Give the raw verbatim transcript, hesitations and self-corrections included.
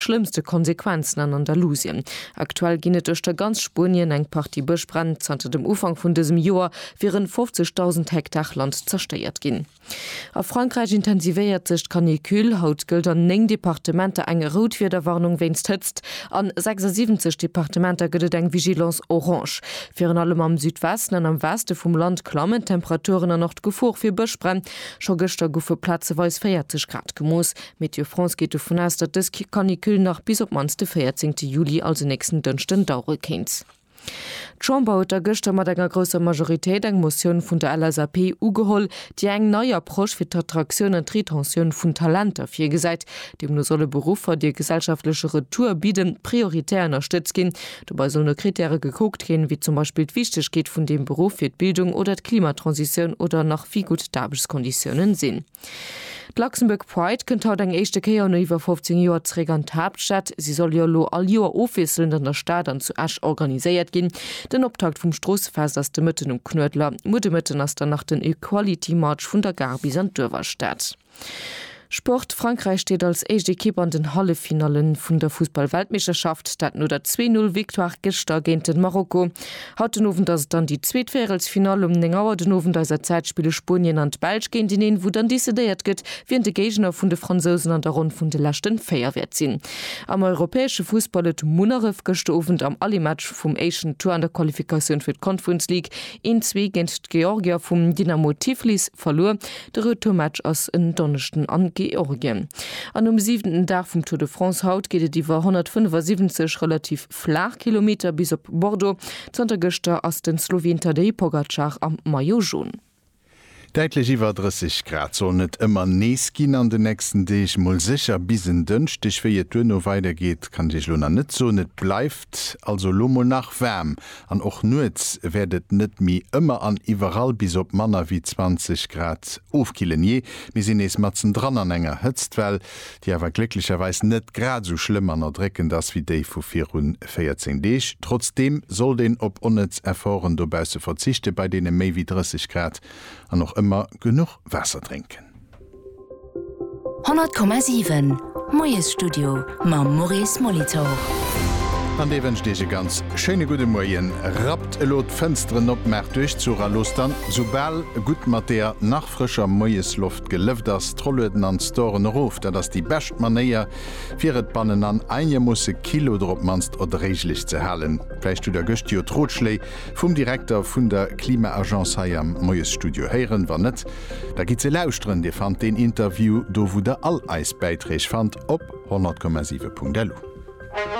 schlimmste Konsequenzen an Andalusien. Aktuell ginnet durch der ganz Spanien eng Party Buschbrand zanter dem Ufang vun diesem Joar wären fünfzigtausend Hektar Land zersteiert gin. A Frankreich intensiviert sich Kanikül, haut gilt an neng Departemente enge Rotwetterwarnung wennst hützt, an sechsundsiebzig Departementer gëtt eng Vigilance Orange. Wären allem am Südwesten an am Weste vum Land klammen Temperaturen an noch Gefuch fir Buschbrand, scho gister goufe Platze weis vierzig Grad gemoos. Meteo France geht davon aus, dat das Kanikül nach bis op manste vierzehnten Juli also nächsten dünchten Dauer kennt. Trump hat der gestern mit einer großen Majorität eine Motion von der L S A P ugeholt, die ein neuer Approach für die Attraktion und Retention von Talenten auf ihr gesagt, dem nur solle Berufe die gesellschaftliche Retour bieten, prioritär unterstützt gehen. Dabei sollen nur Kriterien geguckt gehen, wie zum Beispiel die Wichtigkeit von dem Beruf für die Bildung oder die Klimatransition oder nach wie gut die Arbeitskonditionen sind. Die Luxemburg Pride könnt haut eng echte Keier no iwwer fünfzehn Joer trägern Hauptstadt. Sie soll jo lo all Joer officeln an der Stadt an zu Asch organiséiert gin. Den Optakt vum Strossfest ass de Mëtten um Knödler, Mudemëtten ass der nach den Equality March vun der Garbis an Dörverstadt. Sport Frankreich steht als echte Kipp an den Hallefinalen vun der Fußball-Weltmeisterschaft, dat nur der zwei null Victoire gestern gegen den Marokko. Heute Abend das dann die Zweitfährelsfinale um den Auer den Abend dieser Zeitspiele Spanien und Belgien gegen den, wo dann diese Deiert geht, während die Gegner von den Franzosen an der Runde von der letzten Feierwert sind. Am europäischen Fußball hat Munarif gestern am Ali-Match vom Asian Tour an der Qualifikation für die Conference League in zwei gegen Georgia vom Dynamo Tiflis verloren. Der Retourmatch aus in Donnerstag an Georgien. An dem siebten Tag vom Tour de France haut geht die war hundertfünfundsiebzig relativ flach Kilometer bis op Bordeaux, Zontergester aus den Slowen Tadej Pogačar am Maillot-Jaune. Deitlich iwwer dreißig Grad so net immer nees gin an den nächsten Deeg moll sicher bisen dëncht, Dich fir je Dënno weitergeht, kann Dich Lunner net so net bleft, also Lomo nach wärm. An och nuets werdet net mi immer an iwwerall bis op Manner wie zwanzig Grad ofkielen je, mi sinn ees matzen dran an enger hëtzt well, die awer glücklicherweis net grad so schlimm an erdrecken das wie déi vu vier hun vierzehn Deeg. Trotzdem soll den op onnetz erfahren dobause verzichte bei denen méi wie dreißig Grad an noch immer genug Wasser trinken. hundert Komma sieben Moes Studio ma Maurice Molitor. An dewen stege ganz schöne gute Moien rappt elot Fenstren op Mer durch zu Ralostern, sobal gut mat der nach frischer Moesluft gelëft ass Trolleden an Storen Rof, dat ass die best manéier firet bannen an eine musssse Kilo drop manst oder reglich ze halen. Fleischcht du der Göstio Trotschlei vum Direktor vun der Klimaagenz ha am Moesstudio heieren war net. Da gi ze lausren, Di fand den Interview do wo der Alleis beitrech fand op hundert Komma sieben Punkt l.